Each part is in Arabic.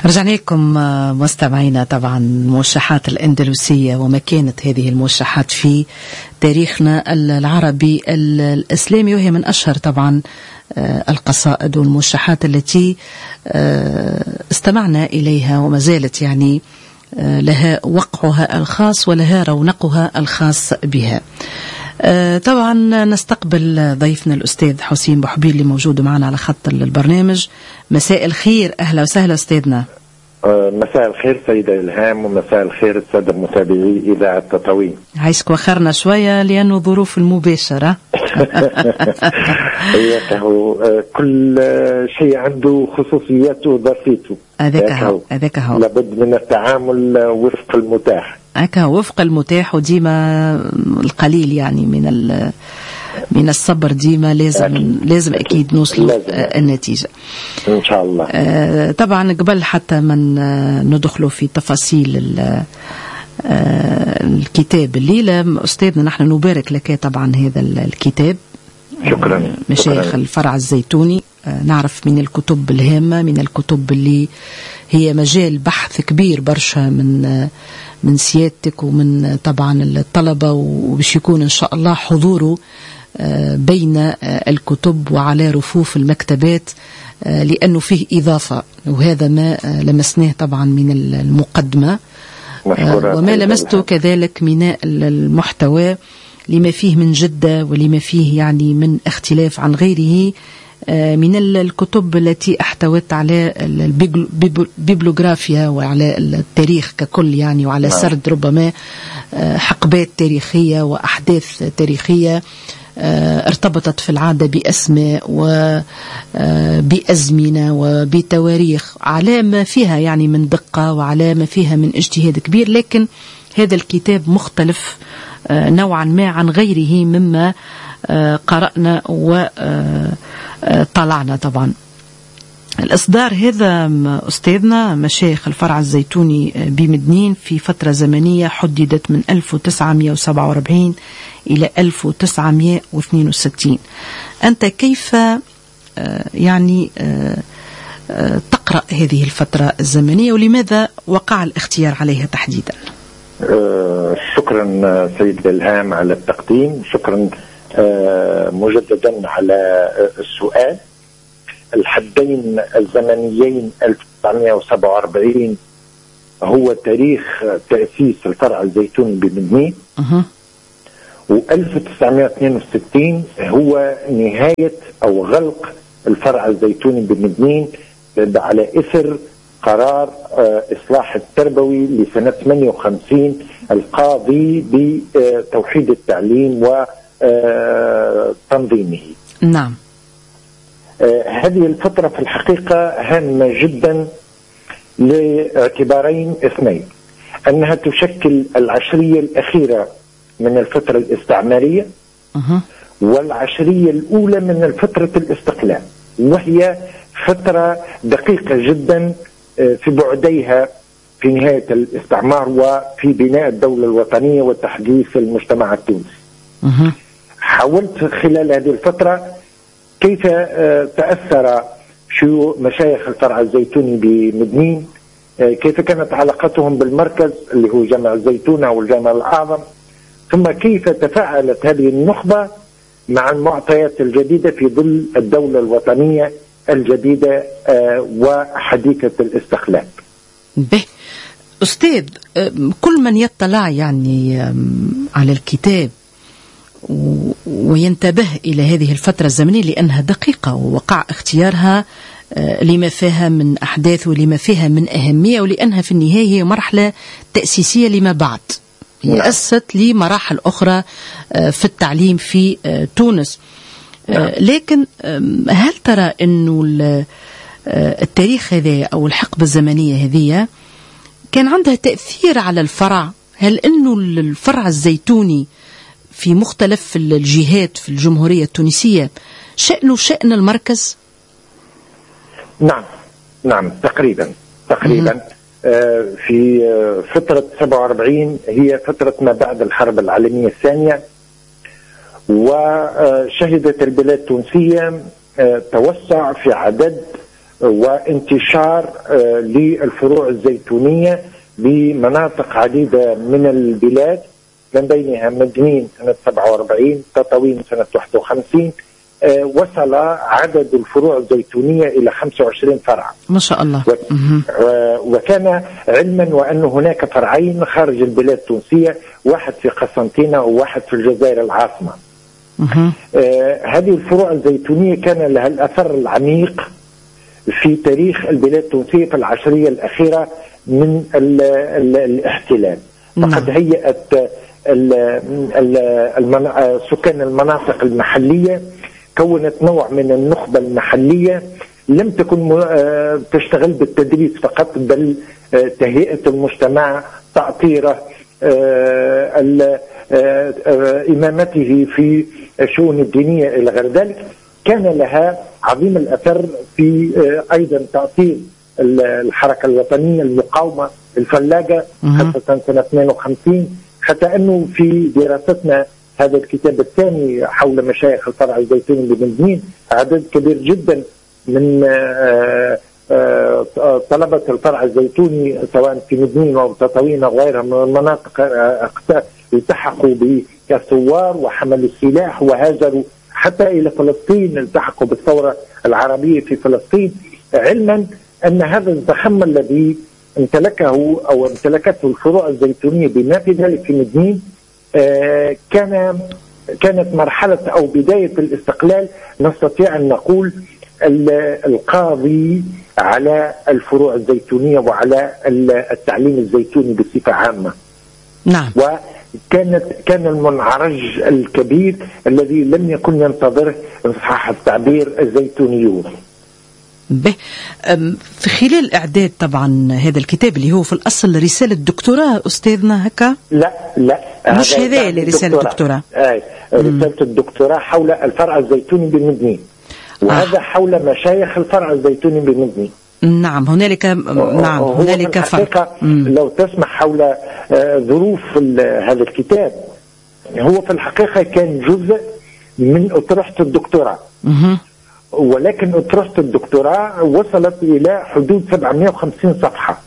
رجعنا لكم مستمعينا. طبعا الموشحات الأندلسية ومكانة هذه الموشحات في تاريخنا العربي الإسلامي، وهي من أشهر طبعا القصائد والموشحات التي استمعنا إليها وما زالت يعني لها وقعها الخاص ولها رونقها الخاص بها. طبعا نستقبل ضيفنا الأستاذ حسين بوحبيل اللي موجود معنا على خط البرنامج. مساء الخير، أهلا وسهلا أستاذنا. مساء الخير سيدة إلهام، ومساء الخير السادة المتابعي إذاعة تطاوين. عايشك وخرنا شوية لأنه ظروف المباشرة. كل شيء عنده خصوصياته وظرفيته. هذاك هو لابد من التعامل وفق المتاح. وفق المتاح، وديما القليل يعني من الصبر ديما لازم أكيد نوصل النتيجة إن شاء الله. طبعا قبل حتى من ندخل في تفاصيل الكتاب الليلة أستاذنا، نحن نبارك لك طبعا هذا الكتاب. شكرا. مشايخ الفرع الزيتوني. نعرف من الكتب الهامة، من الكتب اللي هي مجال بحث كبير برشا من سيادتك ومن طبعا الطلبة، وبش يكون إن شاء الله حضوره بين الكتب وعلى رفوف المكتبات، لأنه فيه إضافة، وهذا ما لمسناه طبعا من المقدمة وما لمسته كذلك من المحتوى، لما فيه من جدة ولما فيه يعني من اختلاف عن غيره من الكتب التي احتوت على البيبلوغرافيا وعلى التاريخ ككل يعني، وعلى سرد ربما حقبات تاريخية وأحداث تاريخية ارتبطت في العادة بأسماء وبأزمنة وبتواريخ، على ما فيها يعني من دقة وعلى ما فيها من اجتهاد كبير. لكن هذا الكتاب مختلف نوعا ما عن غيره مما قرأنا وطلعنا. طبعا الإصدار هذا أستاذنا مشايخ الفرع الزيتوني بمدنين في فترة زمنية حددت من 1947 إلى 1962. أنت كيف يعني تقرأ هذه الفترة الزمنية، ولماذا وقع الاختيار عليها تحديدا؟ شكرا سيد الهام على التقديم. شكرا مجددا على السؤال. الحدين الزمنيين 1947 هو تاريخ تأسيس الفرع الزيتوني بمدنين، و1962 هو نهاية أو غلق الفرع الزيتوني بمدنين على إثر قرار إصلاح التربوي لسنة 58 القاضي بتوحيد التعليم وتنظيمه. نعم. هذه الفترة في الحقيقة هامة جدا لاعتبارين اثنين: أنها تشكل العشرية الأخيرة من الفترة الاستعمارية، والعشرية الأولى من فترة الاستقلال، وهي فترة دقيقة جدا في بعديها في نهاية الاستعمار وفي بناء الدولة الوطنية وتحديث المجتمع التونسي. حاولت خلال هذه الفترة كيف تأثر مشايخ الفرع الزيتوني بمدنين، كيف كانت علاقتهم بالمركز اللي هو جامع الزيتونة والجامع الأعظم، ثم كيف تفاعلت هذه النخبة مع المعطيات الجديدة في ظل الدولة الوطنية الجديدة وحديثة الاستقلال. به أستاذ، كل من يطلع يعني على الكتاب وينتبه إلى هذه الفترة الزمنية لأنها دقيقة ووقع اختيارها لما فيها من أحداث ولما فيها من أهمية، ولأنها في النهاية هي مرحلة تأسيسية لما بعد، هي أسست لمراحل أخرى في التعليم في تونس. لكن هل ترى أنه التاريخ هذا أو الحقبة الزمنية هذه كان عندها تأثير على الفرع؟ هل أنه الفرع الزيتوني في مختلف الجهات في الجمهورية التونسية شأنه شأن المركز؟ نعم تقريبا. في فترة 47 هي فترة ما بعد الحرب العالمية الثانية، وشهدت البلاد التونسية توسع في عدد وانتشار للفروع الزيتونية بمناطق عديدة من البلاد، من بينها مدنين سنة 47، تطاوين سنة 51. وصل عدد الفروع الزيتونية إلى 25 فرع ما شاء الله. وكان علما وأن هناك فرعين خارج البلاد التونسية، واحد في قسنطينة وواحد في الجزائر العاصمة. هذه الفروع الزيتونية كان لها الأثر العميق في تاريخ البلاد التونسية في العشرية الأخيرة من الاحتلال. فقد هيئت سكان المناطق المحلية، كونت نوع من النخبة المحلية لم تكن تشتغل بالتدريس فقط، بل تهيئة المجتمع، تأطيره، إمامته في الشؤون الدينية إلى غير ذلك. كان لها عظيم الأثر في أيضا تأطير الحركة الوطنية المقاومة الفلاجة خاصة سنة 52. حتى أنه في دراستنا هذا الكتاب الثاني حول مشايخ الفرع الزيتوني بمدنين، عدد كبير جدا من طلبة الفرع الزيتوني سواء في مدنين أو تطاوين أو غيرها من المناطق التحقوا كثوار وحملوا السلاح وهاجروا حتى إلى فلسطين، التحقوا بالثورة العربية في فلسطين، علما أن هذا الزخم الذي امتلكه أو امتلكته الفروع الزيتونية بما في ذلك في مدنين كانت مرحلة أو بداية الاستقلال. نستطيع أن نقول القاضي على الفروع الزيتونية وعلى التعليم الزيتوني بصفة عامة. نعم. كان المنعرج الكبير الذي لم يكن ينتظره إن صح التعبير الزيتونيون. في خلال إعداد طبعا هذا الكتاب اللي هو في الأصل رسالة دكتوراه أستاذنا هكا؟ لا مش هذا اللي رسالة دكتوراه. رسالة الدكتوراه حول الفرع الزيتوني بمدنين، وهذا حول مشايخ الفرع الزيتوني بمدنين. نعم هنالك فرق. لو تسمح حول ظروف هذا الكتاب، هو في الحقيقة كان جزء من أطروحة الدكتوراه، ولكن أطروحة الدكتوراه وصلت إلى حدود 750 صفحة.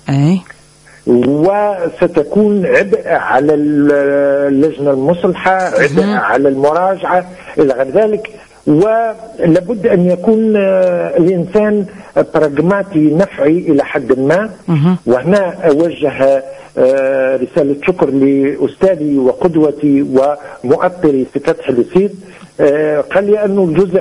وستكون عبء على اللجنة المصلحة، عبء على المراجعة إلى غير ذلك. ولابد أن يكون الإنسان براغماتي نفعي إلى حد ما. وهنا أوجه رسالة شكر لأستاذي وقدوتي ومؤطري في فتح السيد، قال لي أنه الجزء